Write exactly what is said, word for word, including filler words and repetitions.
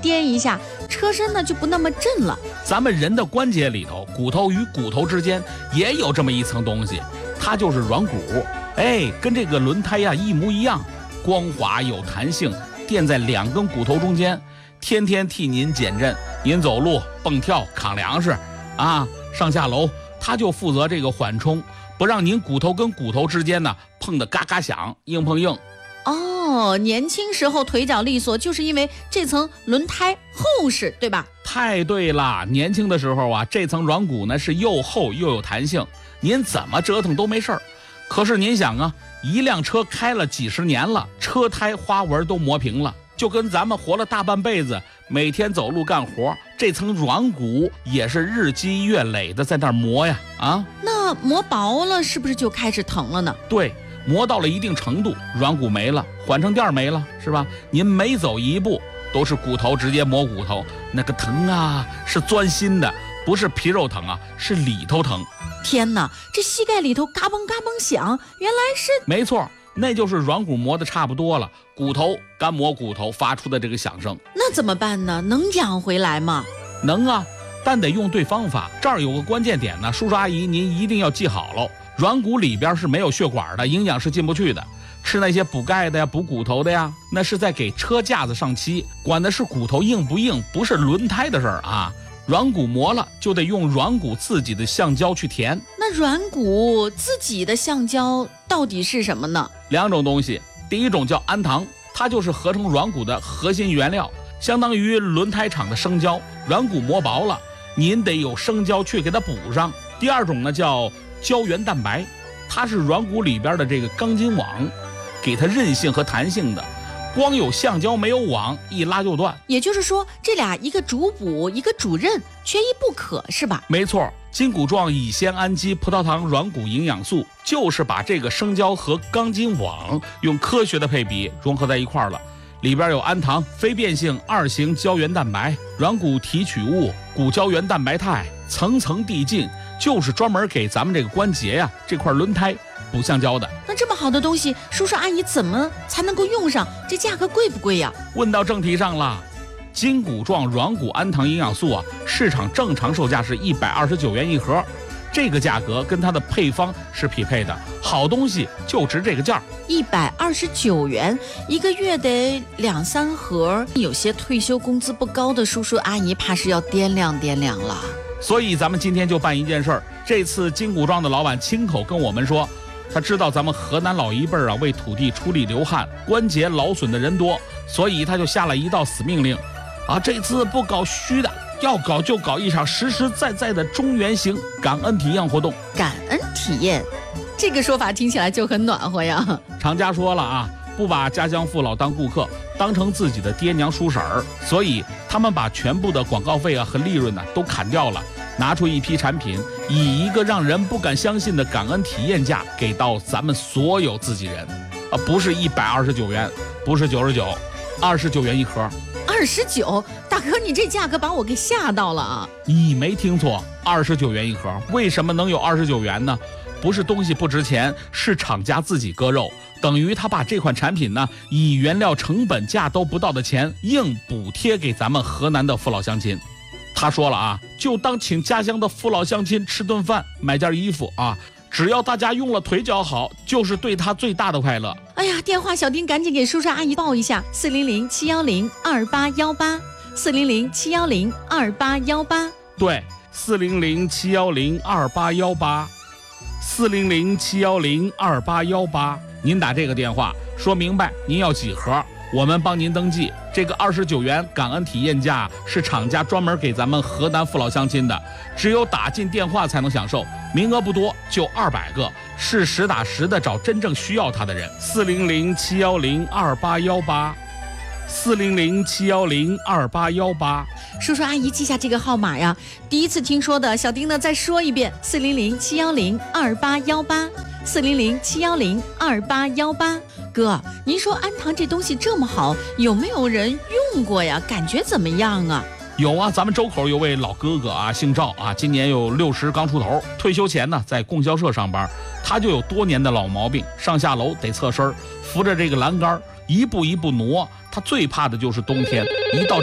颠一下，车身呢就不那么震了。 咱们人的关节里头，骨头与骨头之间也有这么一层东西，它就是软骨。哎，跟这个轮胎呀一模一样，光滑有弹性，垫在两根骨头中间，天天替您减震。您走路、蹦跳、扛粮食啊，上下楼，它就负责这个缓冲，不让您骨头跟骨头之间呢碰得嘎嘎响，硬碰硬。 哦，年轻时候腿脚利索，就是因为这层轮胎厚实，对吧？ 太对了，年轻的时候啊，这层软骨呢是又厚又有弹性，您怎么折腾都没事儿。可是您想啊，一辆车开了几十年了，车胎花纹都磨平了，就跟咱们活了大半辈子，每天走路干活，这层软骨也是日积月累的在那儿磨呀啊。 那磨薄了是不是就开始疼了呢？ 对，磨到了一定程度，软骨没了，缓冲垫没了，是吧？您每走一步都是骨头直接磨骨头，那个疼啊，是钻心的，不是皮肉疼啊，是里头疼。 天哪，这膝盖里头嘎嘣嘎嘣响，原来是…… 没错，那就是软骨磨得差不多了，骨头干磨骨头发出的这个响声。 那怎么办呢？能养回来吗？ 能啊，但得用对方法。这儿有个关键点呢，叔叔阿姨您一定要记好了，软骨里边是没有血管的，营养是进不去的。吃那些补钙的呀、补骨头的呀，那是在给车架子上漆，管的是骨头硬不硬，不是轮胎的事儿啊。软骨磨了就得用软骨自己的橡胶去填。 那软骨自己的橡胶到底是什么呢？ 两种东西，第一种叫氨糖，它就是合成软骨的核心原料，相当于轮胎厂的生胶。软骨磨薄了，您得有生胶去给它补上。第二种呢叫胶原蛋白，它是软骨里边的这个钢筋网，给它韧性和弹性的。光有橡胶没有网，一拉就断。 也就是说，这俩一个主补，一个主韧，缺一不可，是吧？ 没错，筋骨状乙酰氨基葡萄糖软骨营养素就是把这个生胶和钢筋网用科学的配比融合在一块儿了。里边有氨糖、非变性二型胶原蛋白、软骨提取物、骨胶原蛋白肽，层层递进，就是专门给咱们这个关节呀、啊、这块轮胎补橡胶的。 那这么好的东西，叔叔阿姨怎么才能够用上？这价格贵不贵呀？ 问到正题上了，筋骨状软骨氨糖营养素啊，市场正常售价是一百二十九元一盒，这个价格跟它的配方是匹配的，好东西就值这个价。 一百二十九元，一个月得两三盒，有些退休工资不高的叔叔阿姨怕是要掂量掂量了。 所以咱们今天就办一件事儿，这次筋骨状的老板亲口跟我们说，他知道咱们河南老一辈儿啊为土地出力流汗，关节劳损的人多，所以他就下了一道死命令，啊，这次不搞虚的，要搞就搞一场实实在在的中原型感恩体验活动。 感恩体验，这个说法听起来就很暖和呀。 厂家说了啊，不把家乡父老当顾客，当成自己的爹娘叔婶儿，所以他们把全部的广告费啊和利润呢、啊、都砍掉了，拿出一批产品，以一个让人不敢相信的感恩体验价给到咱们所有自己人，啊，不是一百二十九元，不是九十九，二十九元一盒。 二十九，大哥，你这价格把我给吓到了啊！ 你没听错，二十九元一盒。为什么能有二十九元呢？不是东西不值钱，是厂家自己割肉，等于他把这款产品呢，以原料成本价都不到的钱，硬补贴给咱们河南的父老乡亲。他说了啊，就当请家乡的父老乡亲吃顿饭，买件衣服啊，只要大家用了腿脚好，就是对他最大的快乐。 哎呀，电话小丁赶紧给叔叔阿姨报一下，四零零七幺零二八幺八，四零零七幺零二八幺八。 对，四零零七幺零二八幺八，四零零七幺零二八幺八。您打这个电话，说明白您要几盒，我们帮您登记。这个二十九元感恩体验价是厂家专门给咱们河南父老乡亲的，只有打进电话才能享受，名额不多，就二百个，是实打实的找真正需要它的人。四零零七幺零二八幺八，四零零七幺零二八幺八。 叔叔阿姨记下这个号码呀，第一次听说的，小丁呢再说一遍，四零零七幺零二八幺八，四零零七幺零二八幺八。哥，您说氨糖这东西这么好，有没有人用过呀？感觉怎么样啊？ 有啊，咱们周口有位老哥哥啊，姓赵啊，今年有六十刚出头，退休前呢在供销社上班，他就有多年的老毛病，上下楼得侧身，扶着这个栏杆，一步一步挪。他最怕的就是冬天，一到这